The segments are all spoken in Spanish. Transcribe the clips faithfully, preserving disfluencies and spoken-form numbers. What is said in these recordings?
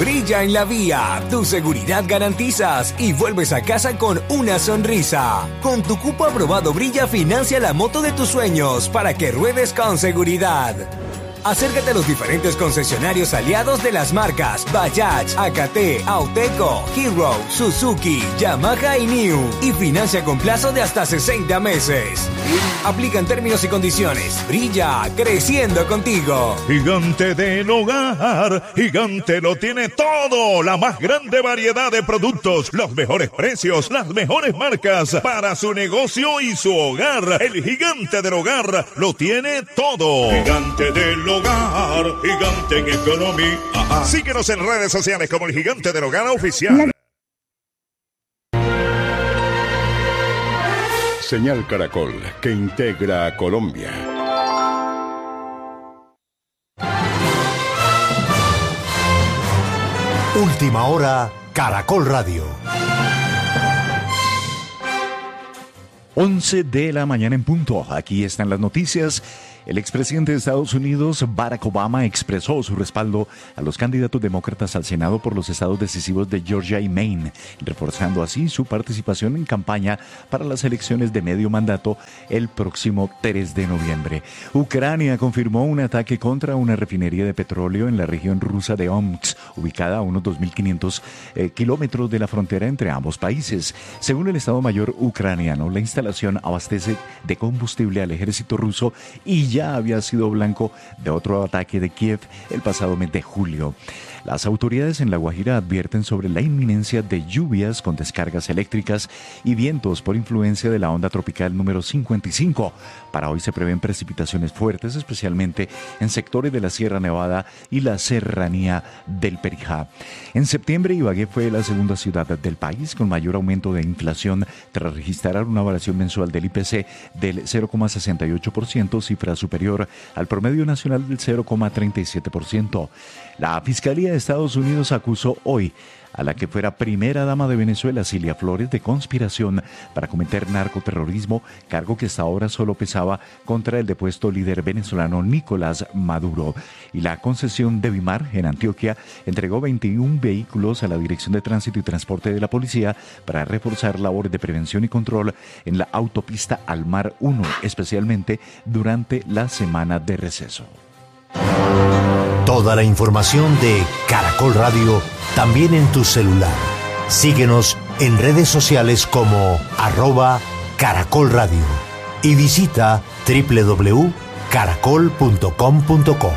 Brilla en la vía. Tu seguridad garantizas y vuelves a casa con una sonrisa. Con tu cupo aprobado Brilla financia la moto de tus sueños para que ruedes con seguridad. Acércate a los diferentes concesionarios aliados de las marcas Bajaj, A K T, Auteco, Hero, Suzuki, Yamaha y New. Y financia con plazo de hasta sesenta meses. Aplican términos y condiciones. Brilla, creciendo contigo. Gigante del Hogar. Gigante lo tiene todo. La más grande variedad de productos. Los mejores precios. Las mejores marcas. Para su negocio y su hogar. El Gigante del Hogar lo tiene todo. Gigante del Hogar. Gigante en economía. Ajá. Síguenos en redes sociales como el Gigante del Hogar Oficial. Señal Caracol, que integra a Colombia. Última hora, Caracol Radio. once de la mañana en punto. Aquí están las noticias. El expresidente de Estados Unidos, Barack Obama, expresó su respaldo a los candidatos demócratas al Senado por los estados decisivos de Georgia y Maine, reforzando así su participación en campaña para las elecciones de medio mandato el próximo tres de noviembre. Ucrania confirmó un ataque contra una refinería de petróleo en la región rusa de Omsk, ubicada a unos dos mil quinientos eh, kilómetros de la frontera entre ambos países. Según el Estado Mayor ucraniano, la instalación abastece de combustible al ejército ruso y ya había sido blanco de otro ataque de Kiev el pasado mes de julio. Las autoridades en La Guajira advierten sobre la inminencia de lluvias con descargas eléctricas y vientos por influencia de la onda tropical número cincuenta y cinco. Para hoy se prevén precipitaciones fuertes, especialmente en sectores de la Sierra Nevada y la serranía del Perijá. En septiembre, Ibagué fue la segunda ciudad del país con mayor aumento de inflación tras registrar una variación mensual del I P C del cero coma sesenta y ocho por ciento, cifra superior al promedio nacional del cero coma treinta y siete por ciento. La Fiscalía de Estados Unidos acusó hoy a la que fuera primera dama de Venezuela, Cilia Flores, de conspiración para cometer narcoterrorismo, cargo que hasta ahora solo pesaba contra el depuesto líder venezolano Nicolás Maduro. Y la concesión de Vimar, en Antioquia, entregó veintiún vehículos a la Dirección de Tránsito y Transporte de la Policía para reforzar labores de prevención y control en la autopista Al Mar uno, especialmente durante la semana de receso. Toda la información de Caracol Radio también en tu celular. Síguenos en redes sociales como arroba Caracol Radio y visita doble u doble u doble u punto caracol punto com punto co.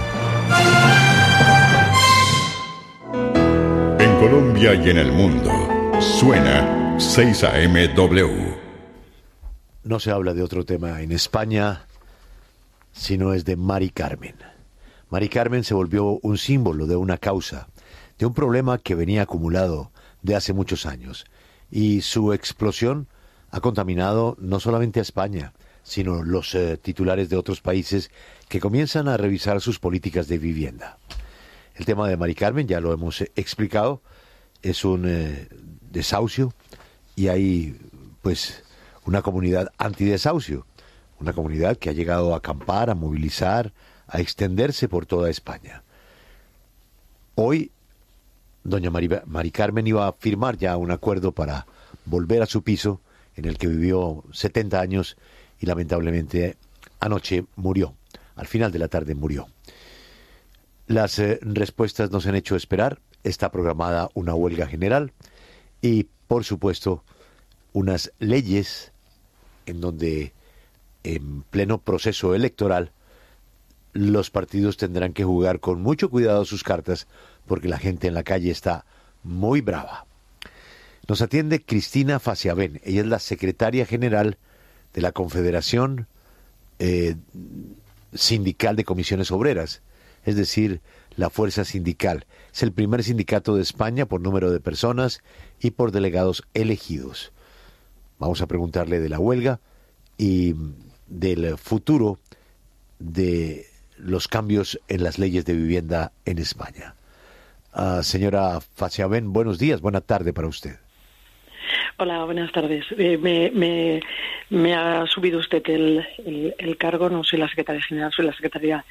En Colombia y en el mundo, suena seis A M W. No se habla de otro tema en España, sino es de Mari Carmen. Mari Carmen se volvió un símbolo de una causa, de un problema que venía acumulado de hace muchos años. Y su explosión ha contaminado no solamente a España, sino los eh, titulares de otros países que comienzan a revisar sus políticas de vivienda. El tema de Mari Carmen, ya lo hemos eh, explicado, es un eh, desahucio y hay pues una comunidad antidesahucio, una comunidad que ha llegado a acampar, a movilizar, a extenderse por toda España. Hoy, doña Mari, Mari Carmen iba a firmar ya un acuerdo para volver a su piso, en el que vivió setenta años y lamentablemente anoche murió. Al final de la tarde murió. Las eh, respuestas nos han hecho esperar. Está programada una huelga general y, por supuesto, unas leyes en donde, en pleno proceso electoral, los partidos tendrán que jugar con mucho cuidado sus cartas porque la gente en la calle está muy brava. Nos atiende Cristina Faciabén. Ella es la secretaria general de la Confederación eh, Sindical de Comisiones Obreras, es decir, la fuerza sindical. Es el primer sindicato de España por número de personas y por delegados elegidos. Vamos a preguntarle de la huelga y del futuro de los cambios en las leyes de vivienda en España. Uh, señora Faciabén, buenos días, buena tarde para usted. Hola, buenas tardes. Eh, me, me, me ha subido usted el, el, el cargo, no soy la secretaria general, soy la secretaria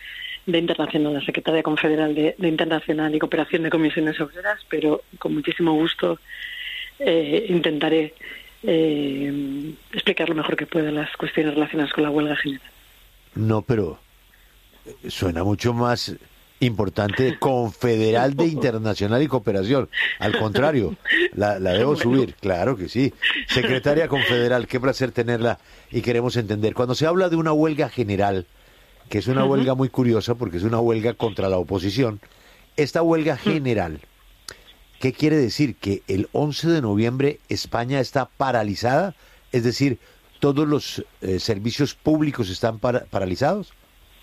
de Internacional, la secretaria confederal de, de Internacional y Cooperación de Comisiones Obreras, pero con muchísimo gusto eh, intentaré eh, explicar lo mejor que pueda las cuestiones relacionadas con la huelga general. No, pero suena mucho más importante de Confederal de Internacional y Cooperación. Al contrario, la, la debo bueno. subir, claro que sí. Secretaria Confederal, qué placer tenerla y queremos entender. Cuando se habla de una huelga general, que es una uh-huh. huelga muy curiosa porque es una huelga contra la oposición, esta huelga general, ¿qué quiere decir? ¿Que el once de noviembre España está paralizada? Es decir, ¿todos los eh, servicios públicos están para, paralizados?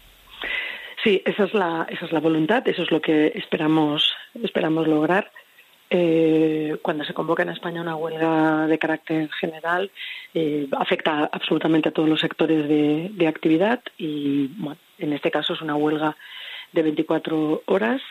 Sí, esa es la esa es la voluntad, eso es lo que esperamos esperamos lograr. Eh, cuando se convoca en España una huelga de carácter general, eh, afecta absolutamente a todos los sectores de, de actividad y, bueno, en este caso es una huelga de veinticuatro horas.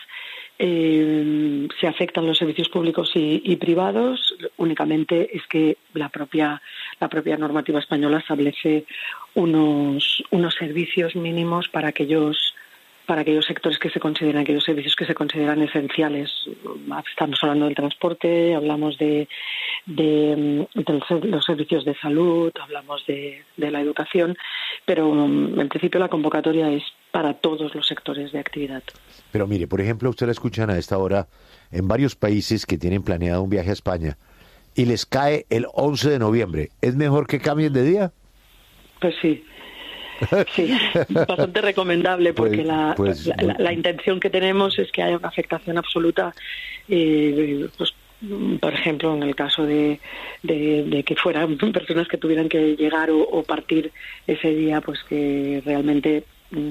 Eh, se afectan los servicios públicos y, y privados. Únicamente es que la propia la propia normativa española establece unos unos servicios mínimos para aquellos para aquellos sectores que se consideran, aquellos servicios que se consideran esenciales. Estamos hablando del transporte, hablamos de, de, de los servicios de salud, hablamos de, de la educación, pero en principio la convocatoria es para todos los sectores de actividad. Pero mire, por ejemplo, usted la escuchan a esta hora en varios países que tienen planeado un viaje a España y les cae el once de noviembre. ¿Es mejor que cambien de día? Pues sí. Sí, bastante recomendable porque pues, la, pues, la, la, la intención que tenemos es que haya una afectación absoluta, eh, pues, por ejemplo, en el caso de, de, de que fueran personas que tuvieran que llegar o, o partir ese día, pues que realmente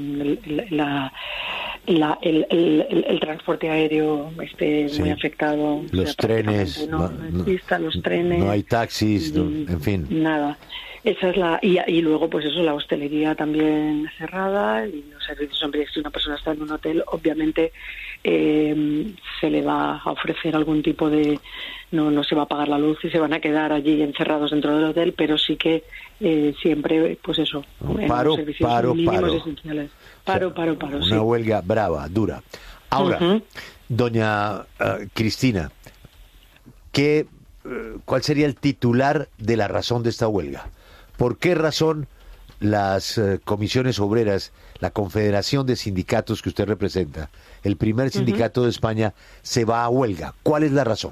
la, la, el, el, el, el transporte aéreo esté sí. muy afectado. Los trenes, no, no, exista, los trenes, no hay taxis, y, no, en fin. Nada. Esa es la y, y luego pues eso, la hostelería también cerrada y los servicios. Hombre, si una persona está en un hotel, obviamente eh, se le va a ofrecer algún tipo de no no se va a apagar la luz y se van a quedar allí encerrados dentro del hotel, pero sí que eh, siempre pues eso, paro, en servicios paro, mínimos paro. esenciales. Paro, o sea, paro, paro. Una sí. huelga brava, dura. Ahora, uh-huh. doña uh, Cristina, ¿qué, uh, ¿cuál sería el titular de la razón de esta huelga? ¿Por qué razón las uh, comisiones obreras, la confederación de sindicatos que usted representa, el primer sindicato uh-huh. de España, se va a huelga? ¿Cuál es la razón?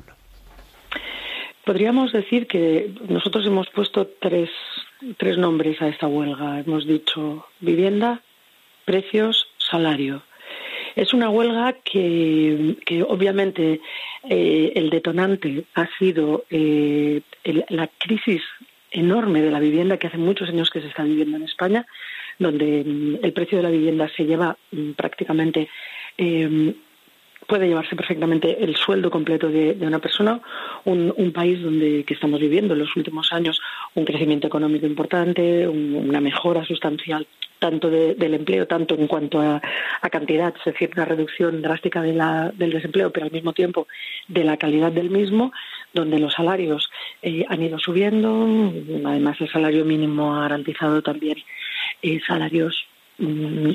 Podríamos decir que nosotros hemos puesto tres, tres nombres a esta huelga. Hemos dicho vivienda, precios, salario. Es una huelga que, que obviamente eh, el detonante ha sido eh, el, la crisis enorme de la vivienda que hace muchos años que se está viviendo en España, donde el precio de la vivienda se lleva prácticamente, eh, puede llevarse perfectamente el sueldo completo de, de una persona, un, un país donde que estamos viviendo en los últimos años un crecimiento económico importante, un, una mejora sustancial tanto de, del empleo, tanto en cuanto a, a cantidad, es decir, una reducción drástica de la, del desempleo, pero al mismo tiempo de la calidad del mismo, donde los salarios eh, han ido subiendo, además el salario mínimo ha garantizado también eh, salarios mmm,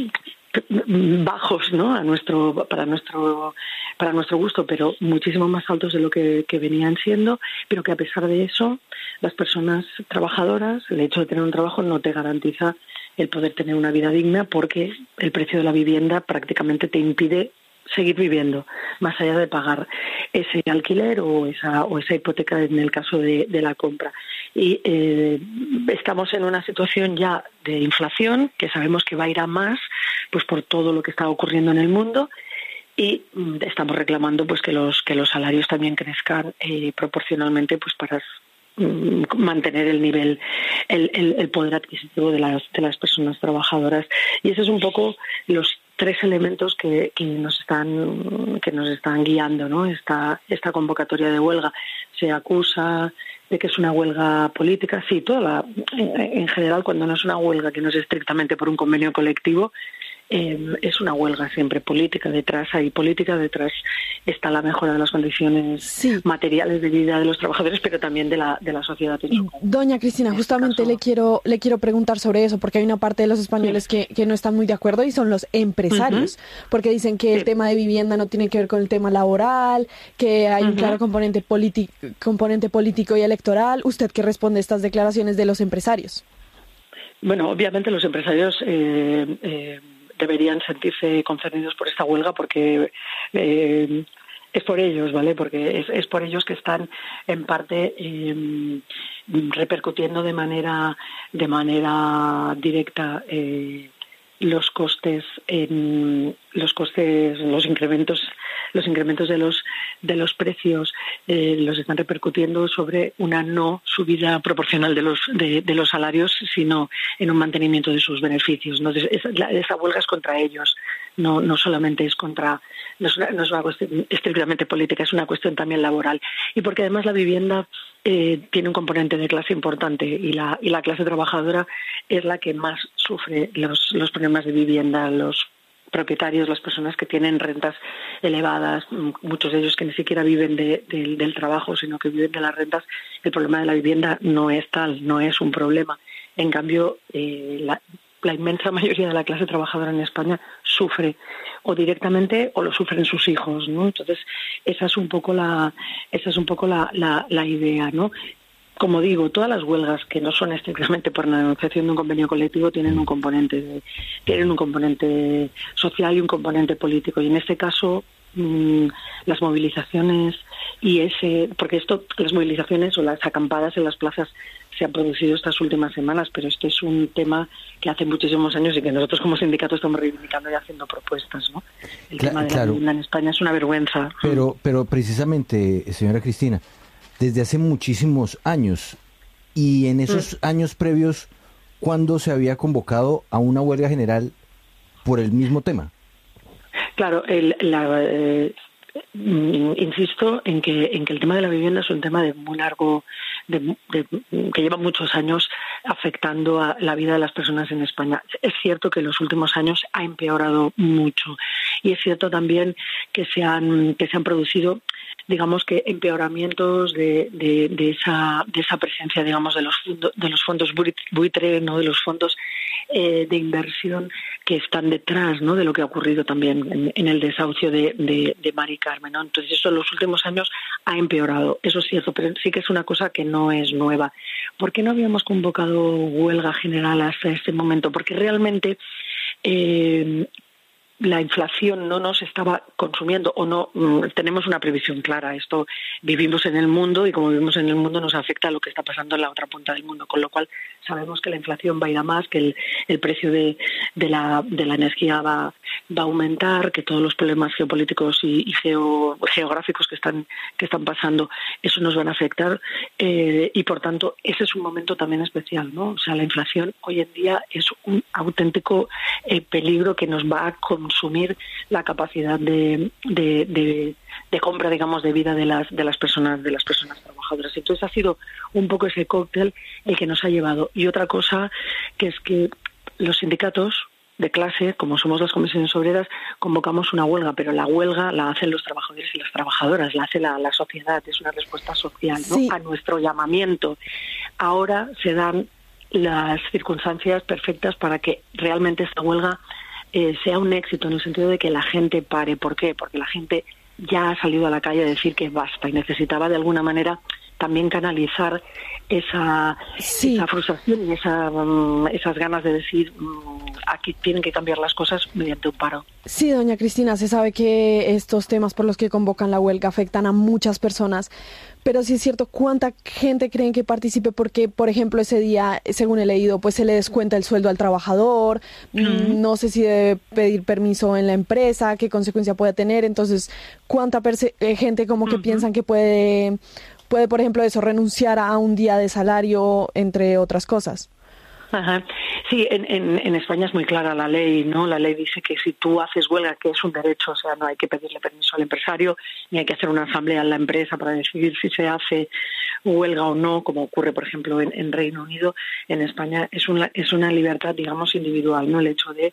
bajos, ¿no? A nuestro, para nuestro, para nuestro gusto, pero muchísimo más altos de lo que, que venían siendo, pero que a pesar de eso, las personas trabajadoras, el hecho de tener un trabajo no te garantiza el poder tener una vida digna, porque el precio de la vivienda prácticamente te impide seguir viviendo, más allá de pagar ese alquiler o esa o esa hipoteca en el caso de, de la compra. Y eh, estamos en una situación ya de inflación, que sabemos que va a ir a más, pues por todo lo que está ocurriendo en el mundo, y mm, estamos reclamando pues que los que los salarios también crezcan eh, proporcionalmente, pues para mantener el nivel, el, el, el poder adquisitivo de las de las personas trabajadoras. Y esos son un poco los tres elementos que, que nos están que nos están guiando, ¿no? Esta esta convocatoria de huelga. Se acusa de que es una huelga política, sí, toda la, en, en general, cuando no es una huelga que no es estrictamente por un convenio colectivo, eh, es una huelga siempre política detrás, hay política detrás, está la mejora de las condiciones sí. materiales de vida de los trabajadores, pero también de la de la sociedad en su conjunto. Doña Cristina, en justamente este le quiero le quiero preguntar sobre eso, porque hay una parte de los españoles sí. que, que no están muy de acuerdo y son los empresarios, uh-huh. porque dicen que sí. el tema de vivienda no tiene que ver con el tema laboral, que hay uh-huh. un claro componente, politi- componente político y electoral. ¿Usted qué responde a estas declaraciones de los empresarios? Bueno, obviamente los empresarios eh, eh, deberían sentirse concernidos por esta huelga porque eh, es por ellos, ¿vale? Porque es, es por ellos que están en parte eh, repercutiendo de manera de manera directa eh, los costes en los costes los incrementos los incrementos de los de los precios eh, los están repercutiendo sobre una no subida proporcional de los de, de los salarios, sino en un mantenimiento de sus beneficios. ¿No? Esa, esa huelga es contra ellos, no no solamente es contra no es una, no es una cuestión estrictamente política, es una cuestión también laboral, y porque además la vivienda eh, tiene un componente de clase importante y la y la clase trabajadora es la que más sufre los los problemas de vivienda, los propietarios, las personas que tienen rentas elevadas, muchos de ellos que ni siquiera viven de, de, del trabajo, sino que viven de las rentas. El problema de la vivienda no es tal, no es un problema. En cambio, eh, la, la inmensa mayoría de la clase trabajadora en España sufre o directamente o lo sufren sus hijos, ¿no? Entonces, esa es un poco la, esa es un poco la, la, la idea, ¿no? Como digo, todas las huelgas que no son estrictamente por la negociación de un convenio colectivo tienen un componente de, tienen un componente social y un componente político. Y en este caso, mmm, las movilizaciones y ese, porque esto, las movilizaciones o las acampadas en las plazas se han producido estas últimas semanas, pero este es un tema que hace muchísimos años y que nosotros como sindicato estamos reivindicando y haciendo propuestas, ¿no? El Cla- tema de claro. la vivienda en España es una vergüenza. Pero, pero precisamente, señora Cristina, desde hace muchísimos años, y en esos mm. años previos, ¿cuándo se había convocado a una huelga general por el mismo tema? Claro, el, la, eh, insisto en que en que el tema de la vivienda es un tema de muy largo, de, de, que lleva muchos años afectando a la vida de las personas en España. Es cierto que en los últimos años ha empeorado mucho, y es cierto también que se han que se han producido, digamos, que empeoramientos de, de, de esa de esa presencia, digamos, de los fondos, de los fondos buitre, no, de los fondos eh, de inversión que están detrás, ¿no?, de lo que ha ocurrido también en, en el desahucio de, de, de Mari Carmen, ¿no? Entonces eso en los últimos años ha empeorado, eso es cierto, pero sí que es una cosa que no es nueva. ¿Por qué no habíamos convocado huelga general hasta este momento? Porque realmente eh, la inflación no nos estaba consumiendo, o no mm, tenemos una previsión clara. Esto, vivimos en el mundo, y como vivimos en el mundo nos afecta a lo que está pasando en la otra punta del mundo, con lo cual sabemos que la inflación va a ir a más, que el, el precio de, de, la, de la energía va, va a aumentar, que todos los problemas geopolíticos y, y geo, geográficos que están, que están pasando, eso nos van a afectar, eh, y por tanto ese es un momento también especial, ¿no? O sea, la inflación hoy en día es un auténtico eh, peligro que nos va a consumir la capacidad de, de, de, de compra, digamos, de vida de las de las personas de las personas trabajadoras. Entonces ha sido un poco ese cóctel el que nos ha llevado. Y otra cosa, que es que los sindicatos de clase, como somos las comisiones obreras, convocamos una huelga, pero la huelga la hacen los trabajadores y las trabajadoras, la hace la, la sociedad, es una respuesta social, ¿no?, sí, a nuestro llamamiento. Ahora se dan las circunstancias perfectas para que realmente esta huelga Eh, sea un éxito, en el sentido de que la gente pare. ¿Por qué? Porque la gente ya ha salido a la calle a decir que basta, y necesitaba de alguna manera también canalizar esa, sí. esa frustración y esa, um, esas ganas de decir um, aquí tienen que cambiar las cosas mediante un paro. Sí, doña Cristina, se sabe que estos temas por los que convocan la huelga afectan a muchas personas, pero sí es cierto, ¿cuánta gente creen que participe? Porque, por ejemplo, ese día, según he leído, pues se le descuenta el sueldo al trabajador, mm. no sé si debe pedir permiso en la empresa, qué consecuencia puede tener. Entonces, ¿cuánta perse- gente como que uh-huh. piensan que puede, puede, por ejemplo, eso, renunciar a un día de salario, entre otras cosas? Ajá. Sí, en, en, en España es muy clara la ley, ¿no? La ley dice que si tú haces huelga, que es un derecho, o sea, no hay que pedirle permiso al empresario, ni hay que hacer una asamblea en la empresa para decidir si se hace huelga o no, como ocurre, por ejemplo, en, en Reino Unido. En España es una, es una libertad, digamos, individual, ¿no? El hecho de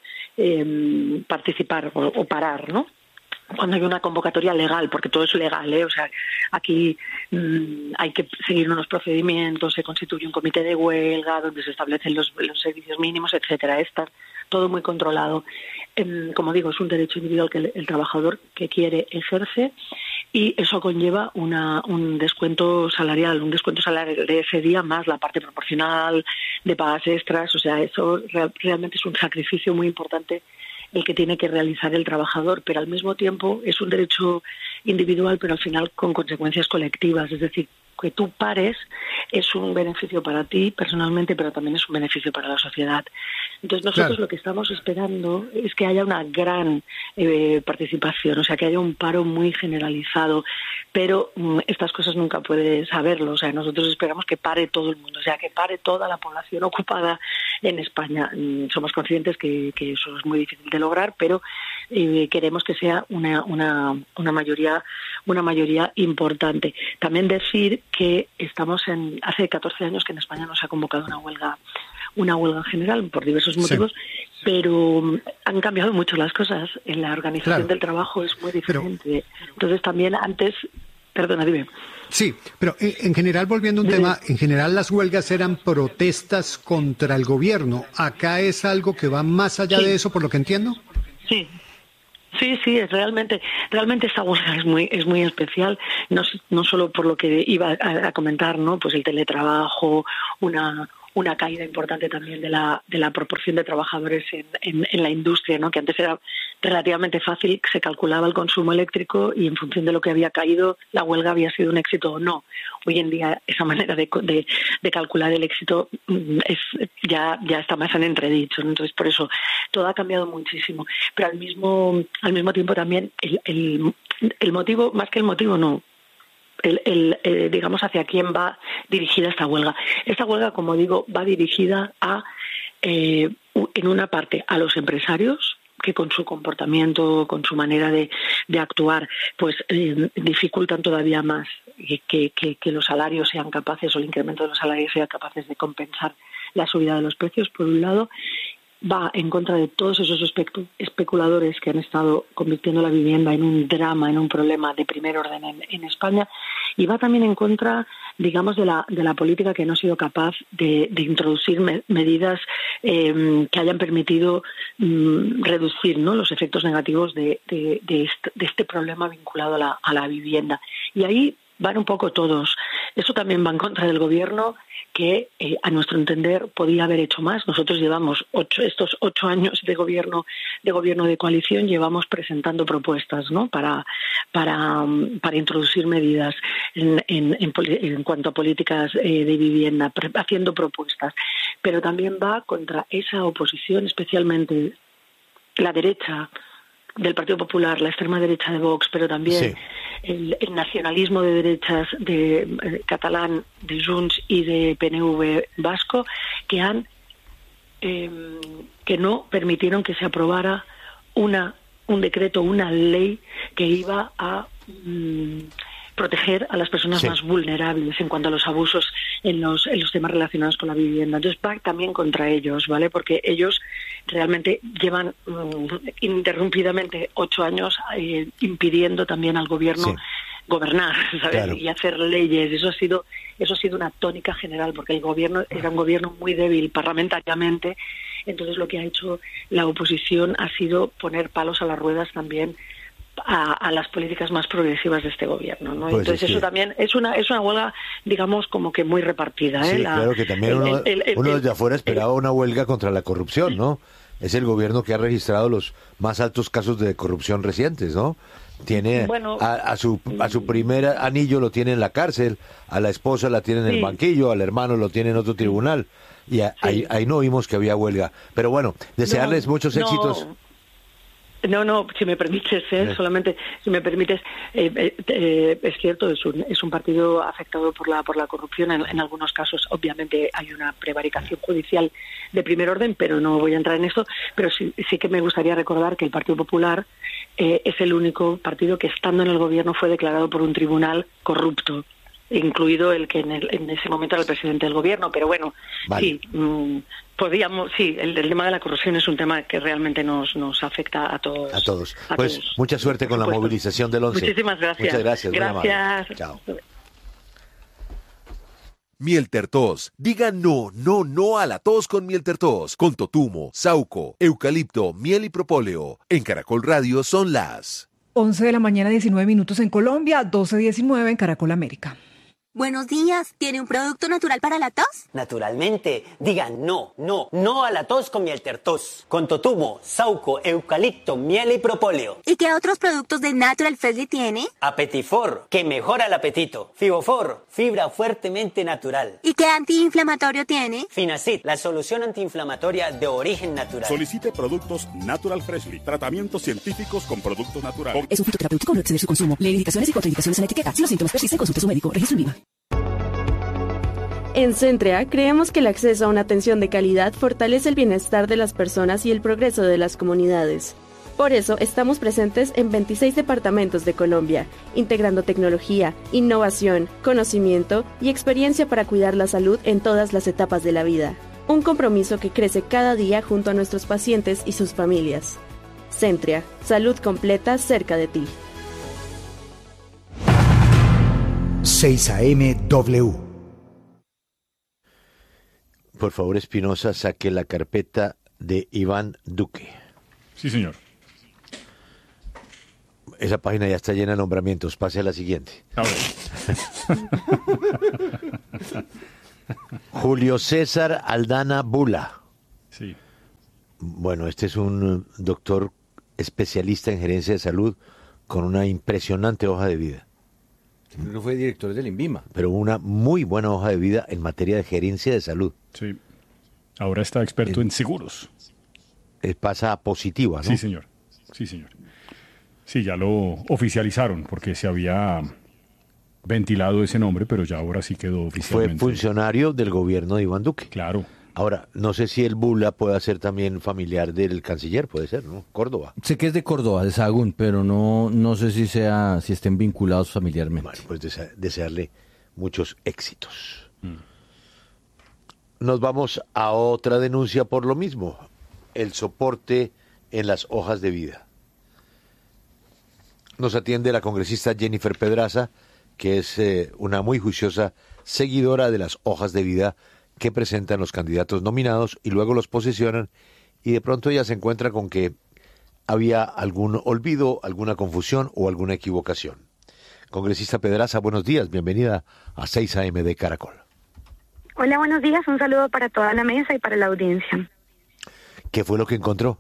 eh, participar o, o parar, ¿no? Cuando hay una convocatoria legal, porque todo es legal, ¿eh? O sea, aquí mmm, hay que seguir unos procedimientos, se constituye un comité de huelga donde se establecen los, los servicios mínimos, etcétera. Está todo muy controlado. Eh, como digo, es un derecho individual que el, el trabajador que quiere ejerce, y eso conlleva una, un descuento salarial, un descuento salarial de ese día más la parte proporcional de pagas extras. O sea, eso real, realmente es un sacrificio muy importante el que tiene que realizar el trabajador, pero al mismo tiempo es un derecho individual, pero al final con consecuencias colectivas. Es decir, que tú pares es un beneficio para ti personalmente, pero también es un beneficio para la sociedad. Entonces nosotros claro. lo que estamos esperando es que haya una gran eh, participación, o sea, que haya un paro muy generalizado, pero mm, estas cosas nunca puedes saberlo. O sea, nosotros esperamos que pare todo el mundo, o sea, que pare toda la población ocupada en España. Mm, somos conscientes que, que eso es muy difícil de lograr, pero eh, queremos que sea una, una, una mayoría, una mayoría importante. También decir que estamos en hace catorce años que en España no se ha convocado una huelga una huelga general por diversos motivos, sí. pero han cambiado mucho las cosas. En la organización claro. del trabajo es muy diferente. Pero, Entonces también antes, perdona, dime. Sí, pero en general, volviendo a un tema, en general las huelgas eran protestas contra el gobierno. ¿Acá es algo que va más allá sí. de eso, por lo que entiendo? Sí. Sí, sí, es realmente, realmente esta huelga es muy, es muy especial, no, no solo por lo que iba a, a comentar, ¿no? Pues el teletrabajo, una una caída importante también de la de la proporción de trabajadores en, en, en la industria, ¿no? Que antes era relativamente fácil, se calculaba el consumo eléctrico y en función de lo que había caído, la huelga había sido un éxito o no. Hoy en día esa manera de, de, de calcular el éxito es ya ya está más en entredicho, ¿no? Entonces por eso todo ha cambiado muchísimo, pero al mismo al mismo tiempo también el el, el motivo, más que el motivo no El, el, eh, digamos, hacia quién va dirigida esta huelga. Esta huelga, como digo, va dirigida a, eh, en una parte, a los empresarios, que con su comportamiento, con su manera de, de actuar, pues eh, dificultan todavía más que, que, que los salarios sean capaces, o el incremento de los salarios sea capaces de compensar la subida de los precios, por un lado. Va en contra de todos esos especuladores que han estado convirtiendo la vivienda en un drama, en un problema de primer orden en, en España, y va también en contra, digamos, de la, de la política que no ha sido capaz de, de introducir me, medidas eh, que hayan permitido mm, reducir, ¿no?, los efectos negativos de, de, de, este, de este problema vinculado a la, a la vivienda. Y ahí van un poco todos. Eso también va en contra del gobierno, que eh, a nuestro entender podía haber hecho más. Nosotros llevamos ocho, estos ocho años de gobierno de gobierno de coalición, llevamos presentando propuestas, ¿no?, para para para introducir medidas en, en, en, en cuanto a políticas eh, de vivienda, pre, haciendo propuestas. Pero también va contra esa oposición, especialmente la derecha del Partido Popular, la extrema derecha de Vox, pero también sí. el, el nacionalismo de derechas de eh, catalán, de Junts y de P N V vasco, que han eh, que no permitieron que se aprobara una un decreto, una ley que iba a mm, proteger a las personas sí. más vulnerables en cuanto a los abusos en los en los temas relacionados con la vivienda. Entonces va también contra ellos, ¿vale? Porque ellos realmente llevan um, ininterrumpidamente ocho años eh, impidiendo también al gobierno sí. gobernar, ¿sabes? Claro. Y hacer leyes. Eso ha sido eso ha sido una tónica general, porque el gobierno era un gobierno muy débil parlamentariamente. Entonces lo que ha hecho la oposición ha sido poner palos a las ruedas también A, a las políticas más progresivas de este gobierno, ¿no? Pues entonces eso también es una es una huelga, digamos, como que muy repartida, ¿eh? Sí, la, claro que también uno, el, el, el, uno desde afuera esperaba el, una huelga contra la corrupción, ¿no? Es el gobierno que ha registrado los más altos casos de corrupción recientes, ¿no? Tiene bueno, a, a su a su primer anillo lo tiene en la cárcel, a la esposa la tiene en sí. el banquillo, al hermano lo tiene en otro tribunal, y a, sí. ahí, ahí no vimos que había huelga. Pero bueno, desearles no, muchos éxitos. No. No, no, si me permites, ¿eh? Sí. solamente si me permites, eh, eh, eh, es cierto, es un, es un partido afectado por la por la corrupción. En, en algunos casos, obviamente, hay una prevaricación judicial de primer orden, pero no voy a entrar en esto. Pero sí, sí que me gustaría recordar que el Partido Popular eh, es el único partido que, estando en el gobierno, fue declarado por un tribunal corrupto. incluido el que en, el, en ese momento era el presidente del gobierno. Pero bueno, vale. sí, mmm, podríamos, sí, el, el tema de la corrupción es un tema que realmente nos, nos afecta a todos. A todos. A pues todos. Mucha suerte con la movilización del once. Muchísimas gracias. Muchas gracias. Gracias. Chao. Mieltertos. Diga no, no, no a la tos con Mieltertos. Con totumo, sauco, eucalipto, miel y propóleo. En Caracol Radio son las once de la mañana, diecinueve minutos en Colombia, doce diecinueve en Caracol América. Buenos días. ¿Tiene un producto natural para la tos? Naturalmente. Digan no, no, no a la tos con Mieltertos. Con totumo, sauco, eucalipto, miel y propóleo. ¿Y qué otros productos de Natural Freshly tiene? Apetifor, que mejora el apetito. Fibofor, fibra fuertemente natural. ¿Y qué antiinflamatorio tiene? Finacid, la solución antiinflamatoria de origen natural. Solicite productos Natural Freshly. Tratamientos científicos con productos naturales. Es un fitoterapéutico, no exceder su consumo. Lee indicaciones y contraindicaciones en la etiqueta. Si los síntomas persisten, consulte a su médico. Registro INVIMA. En Centrea creemos que el acceso a una atención de calidad fortalece el bienestar de las personas y el progreso de las comunidades. Por eso estamos presentes en veintiséis departamentos de Colombia, integrando tecnología, innovación, conocimiento y experiencia para cuidar la salud en todas las etapas de la vida. Un compromiso que crece cada día junto a nuestros pacientes y sus familias. Centrea, salud completa cerca de ti. seis A M W. Por favor, Espinosa, saque la carpeta de Iván Duque. Sí, señor. Esa página ya está llena de nombramientos. Pase a la siguiente. A ver. Julio César Aldana Bula. Sí. Bueno, este es un doctor especialista en gerencia de salud con una impresionante hoja de vida. No fue director del INVIMA. Pero una muy buena hoja de vida en materia de gerencia de salud. Sí. Ahora está experto en, en seguros. Eh, pasa a positiva, ¿no? Sí, señor. Sí, señor. Sí, ya lo oficializaron porque se había ventilado ese nombre, pero ya ahora sí quedó oficialmente. Fue funcionario del gobierno de Iván Duque. Claro. Ahora, no sé si el Bula pueda ser también familiar del canciller, puede ser, ¿no? Córdoba. Sé que es de Córdoba, de Sahagún, pero no, no sé si sea, si estén vinculados familiarmente. Bueno, pues dese- desearle muchos éxitos. Mm. Nos vamos a otra denuncia por lo mismo, el soporte en las hojas de vida. Nos atiende la congresista Jennifer Pedraza, que es eh, una muy juiciosa seguidora de las hojas de vida que presentan los candidatos nominados y luego los posesionan, y de pronto ella se encuentra con que había algún olvido, alguna confusión o alguna equivocación. Congresista Pedraza, buenos días, bienvenida a seis A M de Caracol. Hola, buenos días, un saludo para toda la mesa y para la audiencia. ¿Qué fue lo que encontró?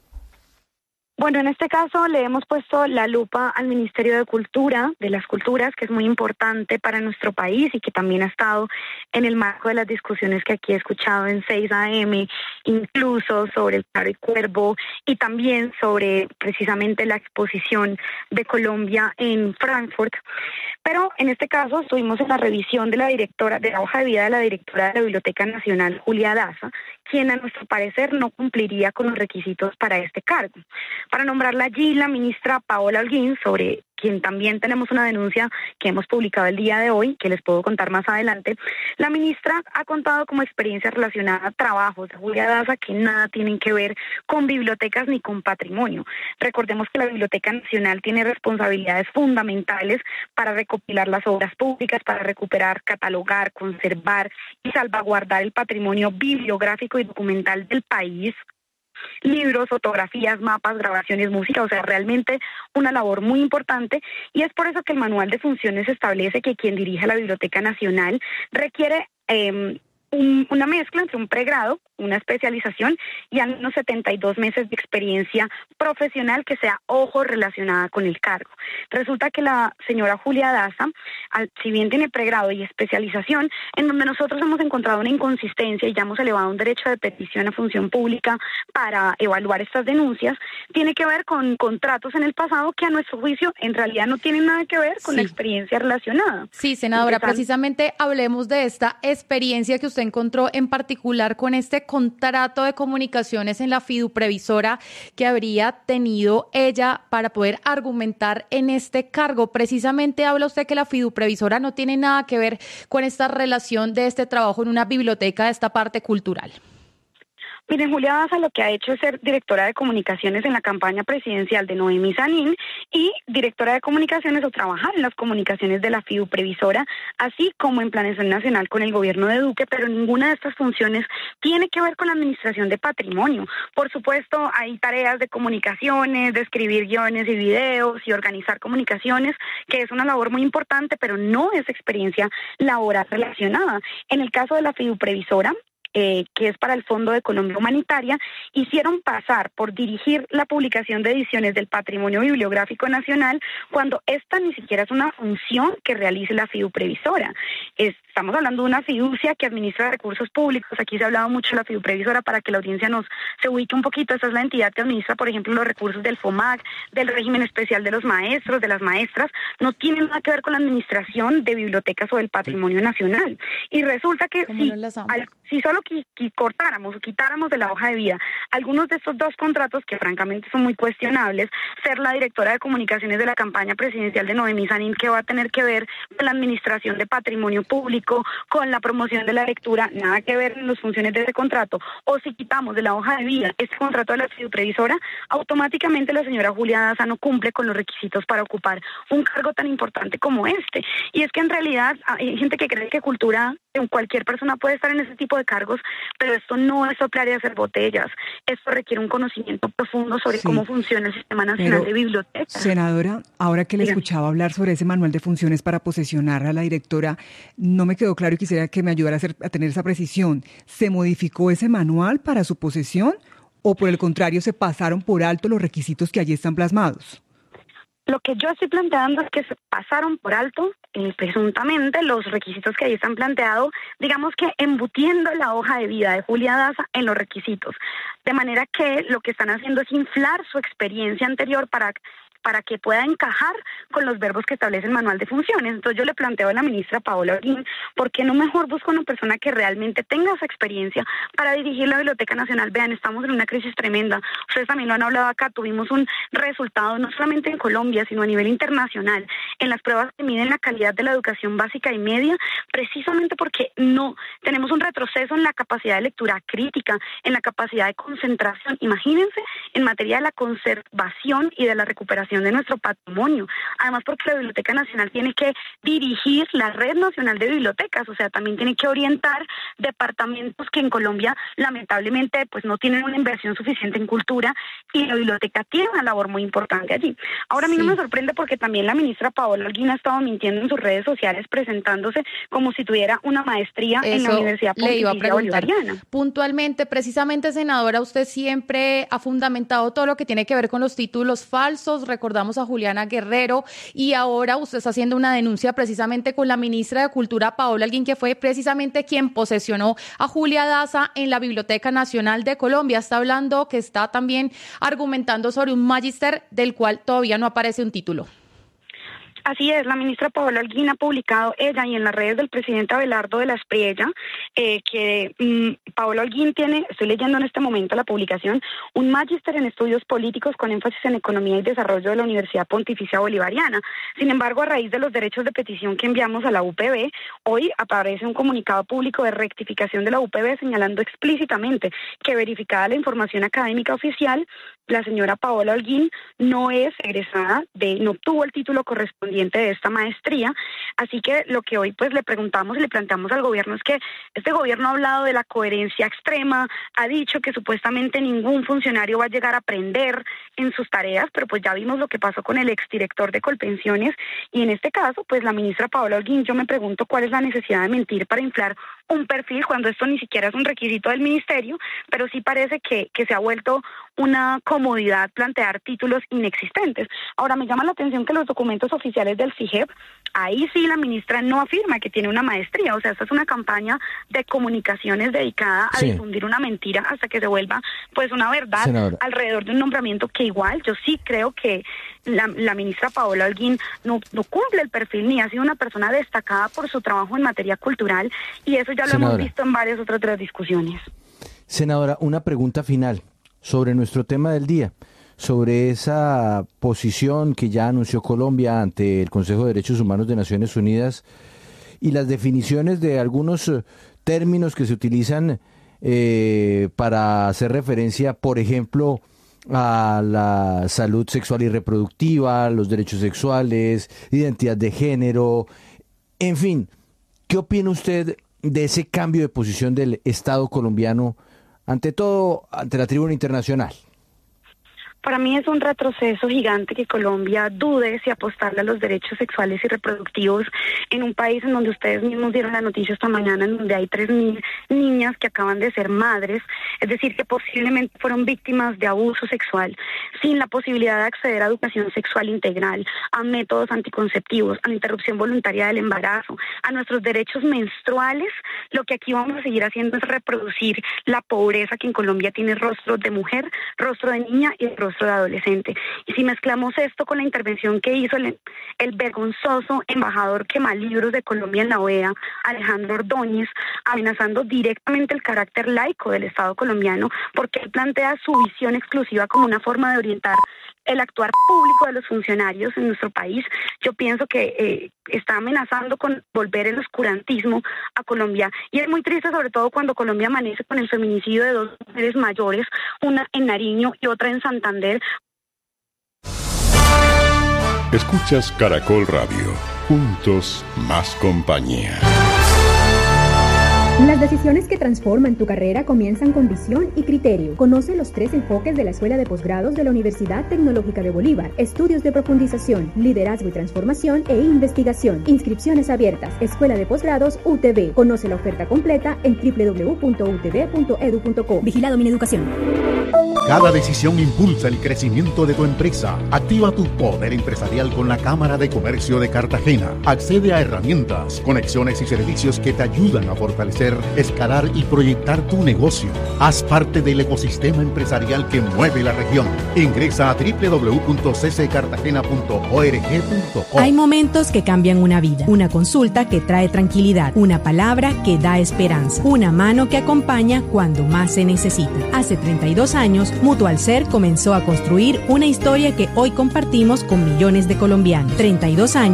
Bueno, en este caso le hemos puesto la lupa al Ministerio de Cultura, de las Culturas, que es muy importante para nuestro país y que también ha estado en el marco de las discusiones que aquí he escuchado en seis A M, incluso sobre el Claro y Cuervo y también sobre precisamente la exposición de Colombia en Frankfurt. Pero en este caso estuvimos en la revisión de la directora, de la hoja de vida de la directora de la Biblioteca Nacional, Julia Daza, quien a nuestro parecer no cumpliría con los requisitos para este cargo. Para nombrarla allí, la ministra Paola Holguín, sobre quien también tenemos una denuncia que hemos publicado el día de hoy, que les puedo contar más adelante, la ministra ha contado como experiencia relacionada a trabajos de Julia Daza que nada tienen que ver con bibliotecas ni con patrimonio. Recordemos que la Biblioteca Nacional tiene responsabilidades fundamentales para recopilar las obras públicas, para recuperar, catalogar, conservar y salvaguardar el patrimonio bibliográfico y documental del país. Libros, fotografías, mapas, grabaciones, música, o sea, realmente una labor muy importante, y es por eso que el manual de funciones establece que quien dirige la Biblioteca Nacional requiere eh, un, una mezcla entre un pregrado, una especialización y al menos setenta y dos meses de experiencia profesional que sea, ojo, relacionada con el cargo. Resulta que la señora Julia Daza, al, si bien tiene pregrado y especialización, en donde nosotros hemos encontrado una inconsistencia y ya hemos elevado un derecho de petición a función pública para evaluar estas denuncias, tiene que ver con contratos en el pasado que a nuestro juicio en realidad no tienen nada que ver con sí. la experiencia relacionada. Sí, senadora, Empezando. precisamente hablemos de esta experiencia que usted encontró en particular con este contrato de comunicaciones en la fiduprevisora que habría tenido ella para poder argumentar en este cargo. Precisamente habla usted que la fiduprevisora no tiene nada que ver con esta relación de este trabajo en una biblioteca de esta parte cultural. Miren, Julia Daza lo que ha hecho es ser directora de comunicaciones en la campaña presidencial de Noemí Sanín y directora de comunicaciones o trabajar en las comunicaciones de la fiduprevisora, así como en planeación nacional con el gobierno de Duque, pero ninguna de estas funciones tiene que ver con la administración de patrimonio. Por supuesto, hay tareas de comunicaciones, de escribir guiones y videos y organizar comunicaciones, que es una labor muy importante, pero no es experiencia laboral relacionada. En el caso de la fiduprevisora, Eh, que es para el Fondo de Economía Humanitaria, hicieron pasar por dirigir la publicación de ediciones del Patrimonio Bibliográfico Nacional cuando esta ni siquiera es una función que realice la fiduprevisora. Estamos hablando de una fiducia que administra recursos públicos. Aquí se ha hablado mucho de la fiduprevisora para que la audiencia nos se ubique un poquito. Esta es la entidad que administra, por ejemplo, los recursos del FOMAC, del régimen especial de los maestros, de las maestras. No tiene nada que ver con la administración de bibliotecas o del patrimonio nacional. Y resulta que si, al, si solo qui, qui cortáramos o quitáramos de la hoja de vida algunos de estos dos contratos, que francamente son muy cuestionables, ser la directora de comunicaciones de la campaña presidencial de Noemí Sanín, que va a tener que ver con la administración de patrimonio público, con la promoción de la lectura, nada que ver en las funciones de ese contrato, o si quitamos de la hoja de vida este contrato de la fiduprevisora, automáticamente la señora Julia Daza no cumple con los requisitos para ocupar un cargo tan importante como este. Y es que en realidad hay gente que cree que cultura, cualquier persona puede estar en ese tipo de cargos, pero esto no es soplar y hacer botellas. Esto requiere un conocimiento profundo sobre sí, cómo funciona el Sistema Nacional de Bibliotecas. Senadora, ahora que le Diga. escuchaba hablar sobre ese manual de funciones para posesionar a la directora, no me quedó claro y quisiera que me ayudara a, hacer, a tener esa precisión. ¿Se modificó ese manual para su posesión o por el contrario se pasaron por alto los requisitos que allí están plasmados? Lo que yo estoy planteando es que se pasaron por alto, eh, presuntamente, los requisitos que ahí están planteados, digamos que embutiendo la hoja de vida de Julia Daza en los requisitos. De manera que lo que están haciendo es inflar su experiencia anterior para... para que pueda encajar con los verbos que establece el manual de funciones. Entonces yo le planteo a la ministra Paola Holguín, ¿por qué no mejor busca una persona que realmente tenga esa experiencia para dirigir la Biblioteca Nacional? Vean, estamos en una crisis tremenda. Ustedes también lo han hablado acá, tuvimos un resultado no solamente en Colombia, sino a nivel internacional, en las pruebas que miden la calidad de la educación básica y media, precisamente porque no tenemos un retroceso en la capacidad de lectura crítica, en la capacidad de concentración. Imagínense, en materia de la conservación y de la recuperación de nuestro patrimonio. Además, porque la Biblioteca Nacional tiene que dirigir la Red Nacional de Bibliotecas, o sea, también tiene que orientar departamentos que en Colombia lamentablemente pues no tienen una inversión suficiente en cultura, y la biblioteca tiene una labor muy importante allí. Ahora, a mí sí. no me sorprende porque también la ministra Paola Holguín ha estado mintiendo en sus redes sociales presentándose como si tuviera una maestría Eso en la Universidad Pontificia Bolivariana. Puntualmente, precisamente, senadora, usted siempre ha fundamentado todo lo que tiene que ver con los títulos falsos. Recordamos a Juliana Guerrero y ahora usted está haciendo una denuncia precisamente con la ministra de Cultura, Paola Holguín, que fue precisamente quien posesionó a Julia Daza en la Biblioteca Nacional de Colombia. Está hablando que está también argumentando sobre un magíster del cual todavía no aparece un título. Así es, la ministra Paola Holguín ha publicado, ella y en las redes del presidente Abelardo de la Espriella, eh, que mm, Paola Holguín tiene, estoy leyendo en este momento la publicación, un magíster en estudios políticos con énfasis en economía y desarrollo de la Universidad Pontificia Bolivariana. Sin embargo, a raíz de los derechos de petición que enviamos a la U P B, hoy aparece un comunicado público de rectificación de la U P B señalando explícitamente que, verificada la información académica oficial, la señora Paola Holguín no es egresada de, no obtuvo el título correspondiente de esta maestría. Así que lo que hoy pues le preguntamos y le planteamos al gobierno es que este gobierno ha hablado de la coherencia extrema, ha dicho que supuestamente ningún funcionario va a llegar a aprender en sus tareas, pero pues ya vimos lo que pasó con el exdirector de Colpensiones, y en este caso pues la ministra Paola Holguín, yo me pregunto cuál es la necesidad de mentir para inflar un perfil cuando esto ni siquiera es un requisito del ministerio, pero sí parece que, que se ha vuelto una comodidad plantear títulos inexistentes. Ahora, me llama la atención que los documentos oficiales del CIGEP, ahí sí la ministra no afirma que tiene una maestría, o sea, esta es una campaña de comunicaciones dedicada a sí. difundir una mentira hasta que se vuelva pues una verdad Senadora. alrededor de un nombramiento que igual yo sí creo que la, la ministra Paola Holguín no, no cumple el perfil ni ha sido una persona destacada por su trabajo en materia cultural, y eso ya lo Senadora. hemos visto en varias otras de las discusiones. Senadora, una pregunta final sobre nuestro tema del día, sobre esa posición que ya anunció Colombia ante el Consejo de Derechos Humanos de Naciones Unidas y las definiciones de algunos términos que se utilizan eh, para hacer referencia, por ejemplo, a la salud sexual y reproductiva, los derechos sexuales, identidad de género, en fin. ¿Qué opina usted de ese cambio de posición del Estado colombiano, ante todo ante la tribuna internacional? Para mí es un retroceso gigante que Colombia dude si apostarle a los derechos sexuales y reproductivos en un país en donde ustedes mismos dieron la noticia esta mañana, en donde hay tres mil niñas que acaban de ser madres, es decir, que posiblemente fueron víctimas de abuso sexual, sin la posibilidad de acceder a educación sexual integral, a métodos anticonceptivos, a la interrupción voluntaria del embarazo, a nuestros derechos menstruales. Lo que aquí vamos a seguir haciendo es reproducir la pobreza que en Colombia tiene rostro de mujer, rostro de niña y rostro de adolescente. Y si mezclamos esto con la intervención que hizo el, el vergonzoso embajador quemalibros de Colombia en la O E A, Alejandro Ordóñez, amenazando directamente el carácter laico del Estado colombiano, porque él plantea su visión exclusiva como una forma de orientar el actuar público de los funcionarios en nuestro país, yo pienso que eh, está amenazando con volver el oscurantismo a Colombia. Y es muy triste, sobre todo cuando Colombia amanece con el feminicidio de dos mujeres mayores, una en Nariño y otra en Santander. Escuchas Caracol Radio. Juntos, más compañía. Las decisiones que transforman tu carrera comienzan con visión y criterio. Conoce los tres enfoques de la Escuela de Posgrados de la Universidad Tecnológica de Bolívar. Estudios de profundización, liderazgo y transformación e investigación. Inscripciones abiertas. Escuela de Posgrados U T B. Conoce la oferta completa en doble u doble u doble u punto u t b punto e d u punto co. Vigilado Mineducación. Cada decisión impulsa el crecimiento de tu empresa. Activa tu poder empresarial con la Cámara de Comercio de Cartagena. Accede a herramientas, conexiones y servicios que te ayudan a fortalecer, escalar y proyectar tu negocio. Haz parte del ecosistema empresarial que mueve la región. Ingresa a doble u doble u doble u punto c c cartagena punto org punto co. Hay momentos que cambian una vida. Una consulta que trae tranquilidad. Una palabra que da esperanza. Una mano que acompaña cuando más se necesita. Hace treinta y dos años, Mutual Ser comenzó a construir una historia que hoy compartimos con millones de colombianos. treinta y dos años